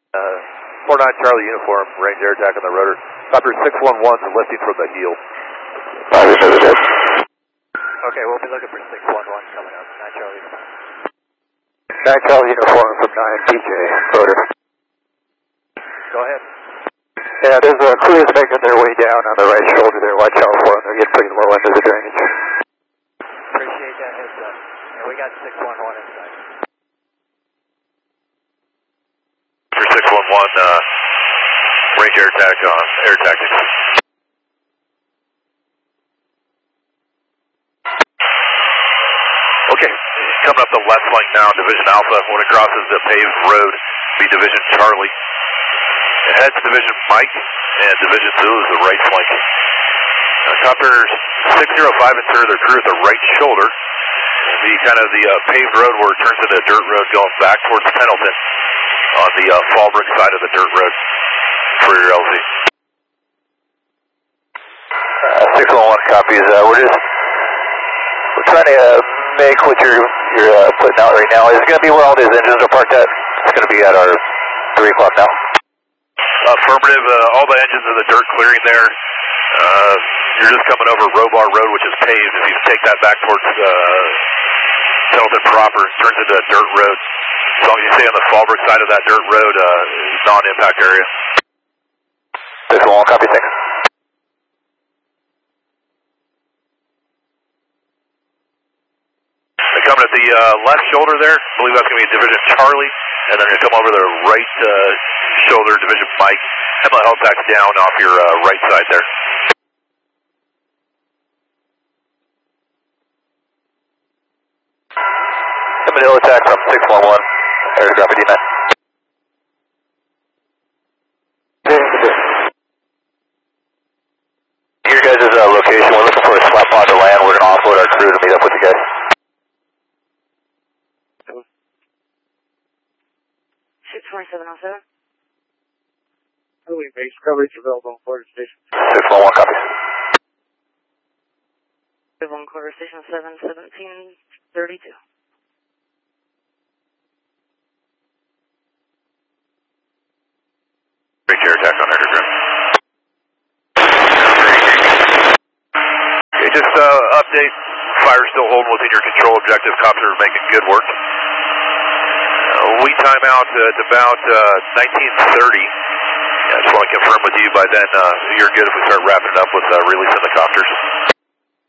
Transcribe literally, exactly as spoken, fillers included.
Uh, four nine Charlie uniform, range air attack on the rotor. Copter six one one is lifting from the heel. Roger, visited. Okay, we'll be looking for six one one coming up. nine Charlie. nine Charlie uniform from nine P J, rotor. Go ahead. Yeah, there's a crew that's making their way down on the right shoulder there. Watch out for them. They're getting pretty low into the drainage. Appreciate that heads up. Yeah, we got six one one inside. For six one one, uh, range air attack on air tactics. Okay, coming up the left flank now, Division Alpha. When it crosses the paved road, be Division Charlie. It heads Division Mike, and Division Zulu is the right flank. Uh, Copter six zero five and third, their crew at the right shoulder. The kind of the uh, paved road where it turns into a dirt road going back towards Pendleton on the uh, Fallbrook side of the dirt road for your L Z. Uh, six one one copies. Uh, we're just we're trying to uh, make what you're you're uh, putting out right now. Is it going to be where all these engines are parked at? It's going to be at our three o'clock now. Affirmative. Uh, all the engines in the dirt clearing there. Uh, you're just coming over Robar Road, which is paved. If you take that back towards uh, Pendleton proper, it turns into a dirt road. As long as you stay on the Fallbrook side of that dirt road, uh, non-impact area. six one one, copy, thanks. They're coming at the uh, left shoulder there. I believe that's going to be Division Charlie. And then you're going to come over the right uh, shoulder, Division Mike. Hemla Hellpack's down off your uh, right side there. Hemla attack from six one one, aircraft D nine. Your guys' uh, location, we're looking for a slap pod to land. We're going to offload our crew to meet up with you guys. six four seven oh seven. Early base coverage available on quarter station. six one one, copy. One quarter station seven seventeen thirty-two. Range air attack on aircraft. Okay, just uh, update. Fire still holding within your control objective. Copter making good work. Uh, we time out at about uh, nineteen thirty. I just want to confirm with you by then uh, you're good if we start wrapping it up with uh, releasing the copters.